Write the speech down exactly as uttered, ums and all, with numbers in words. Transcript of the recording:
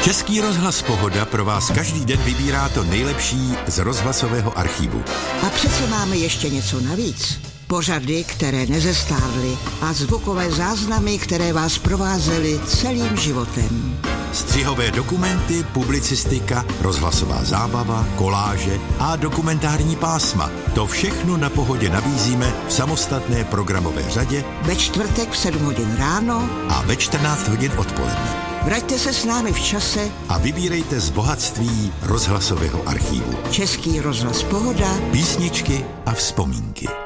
Český rozhlas Pohoda pro vás každý den vybírá to nejlepší z rozhlasového archivu. A přece máme ještě něco navíc. Pořady, které nezestárly a zvukové záznamy, které vás provázely celým životem. Střihové dokumenty, publicistika, rozhlasová zábava, koláže a dokumentární pásma. To všechno na Pohodě nabízíme v samostatné programové řadě Ve čtvrtek v sedm hodin ráno a ve čtrnáct hodin odpoledne. Vraťte se s námi v čase A vybírejte z bohatství rozhlasového archivu. Český rozhlas Pohoda. Písničky a vzpomínky.